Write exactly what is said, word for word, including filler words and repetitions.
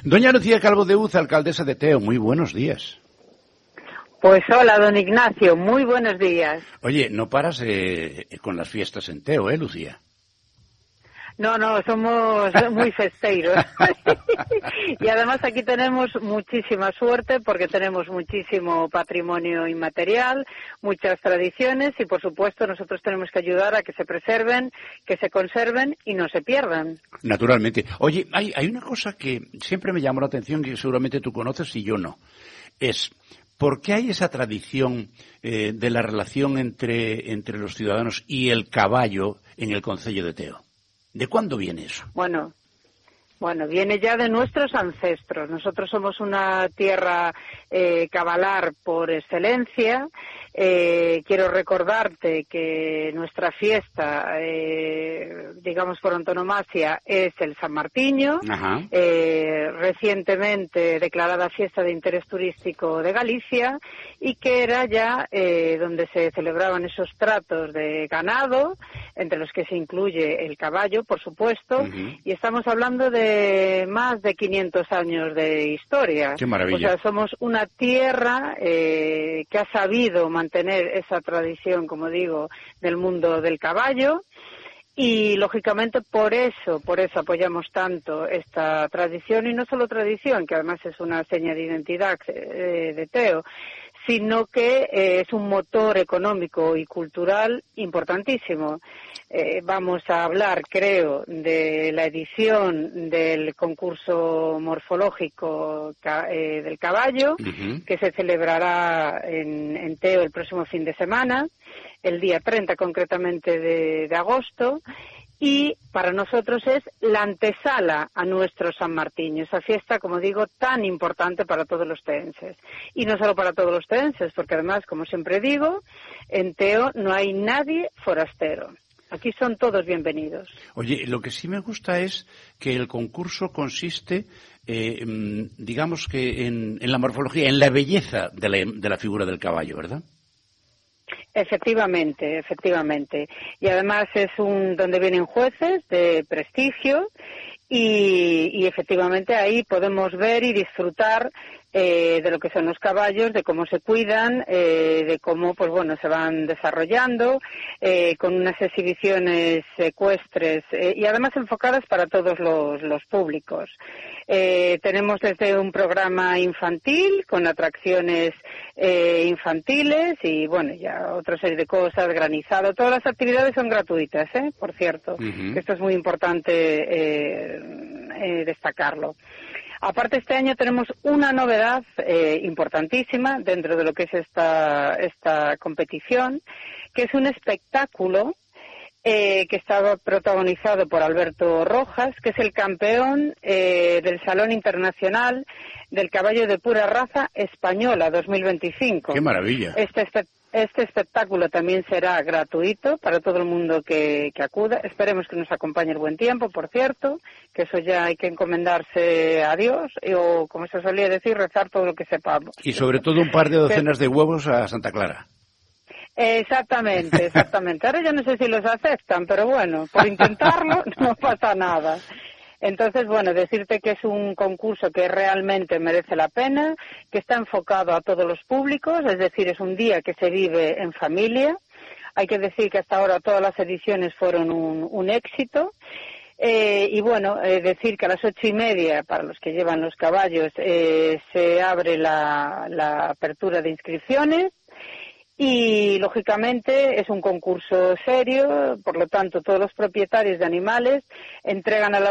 Doña Lucía Calvo de Uz, alcaldesa de Teo, muy buenos días. Pues hola, don Ignacio, muy buenos días. Oye, no paras eh, con las fiestas en Teo, ¿eh, Lucía? No, no, somos muy festeiros. Y además aquí tenemos muchísima suerte porque tenemos muchísimo patrimonio inmaterial, muchas tradiciones y por supuesto nosotros tenemos que ayudar a que se preserven, que se conserven y no se pierdan. Naturalmente. Oye, hay, hay una cosa que siempre me llamó la atención que seguramente tú conoces y yo no. Es, ¿por qué hay esa tradición eh, de la relación entre, entre los ciudadanos y el caballo en el concello de Teo? ¿De cuándo viene eso? Bueno, bueno, viene ya de nuestros ancestros. Nosotros somos una tierra eh, cabalar por excelencia. Eh, quiero recordarte que nuestra fiesta, eh, digamos por antonomasia, es el San Martiño, eh, recientemente declarada fiesta de interés turístico de Galicia, y que era ya eh, donde se celebraban esos tratos de ganado, entre los que se incluye el caballo, por supuesto, uh-huh. Y estamos hablando de más de quinientos años de historia. ¡Qué maravilla! O sea, somos una tierra eh, que ha sabido mantener esa tradición, como digo, del mundo del caballo. Y, lógicamente, por eso, por eso apoyamos tanto esta tradición, y no solo tradición, que además es una seña de identidad eh, de Teo, sino que eh, es un motor económico y cultural importantísimo. Eh, vamos a hablar, creo, de la edición del concurso morfológico ca eh, del caballo, uh-huh. que se celebrará en, en Teo el próximo fin de semana, el día treinta concretamente de, de agosto, y para nosotros es la antesala a nuestro San Martín, esa fiesta, como digo, tan importante para todos los teenses. Y no solo para todos los teenses, porque además, como siempre digo, en Teo no hay nadie forastero. Aquí son todos bienvenidos. Oye, lo que sí me gusta es que el concurso consiste, eh, digamos que en, en la morfología, en la belleza de la, de la figura del caballo, ¿verdad? Efectivamente, efectivamente. Y además es un donde vienen jueces de prestigio y, y efectivamente ahí podemos ver y disfrutar eh, de lo que son los caballos, de cómo se cuidan, eh, de cómo pues bueno se van desarrollando, eh, con unas exhibiciones ecuestres eh, y además enfocadas para todos los, los públicos. Eh, tenemos desde un programa infantil con atracciones eh, infantiles y bueno ya otra serie de cosas, granizado, todas las actividades son gratuitas, ¿eh? Por cierto, uh-huh. Esto es muy importante eh, eh, destacarlo. Aparte, este año tenemos una novedad eh, importantísima dentro de lo que es esta, esta competición, que es un espectáculo eh, que estaba protagonizado por Alberto Rojas, que es el campeón eh, del Salón Internacional del Caballo de Pura Raza Española dos mil veinticinco. ¡Qué maravilla! Este espectáculo Este espectáculo también será gratuito para todo el mundo que, que acuda. Esperemos que nos acompañe el buen tiempo, por cierto, que eso ya hay que encomendarse a Dios, o como se solía decir, rezar todo lo que sepamos. Y sobre todo un par de docenas de huevos a Santa Clara. Exactamente, exactamente. Ahora ya no sé si los aceptan, pero bueno, por intentarlo no pasa nada. Entonces, bueno, decirte que es un concurso que realmente merece la pena, que está enfocado a todos los públicos, es decir, es un día que se vive en familia. Hay que decir que hasta ahora todas las ediciones fueron un, un éxito. Eh, y bueno, eh, decir que a las ocho y media, para los que llevan los caballos, eh, se abre la, la apertura de inscripciones. Y, lógicamente, es un concurso serio, por lo tanto, todos los propietarios de animales entregan a la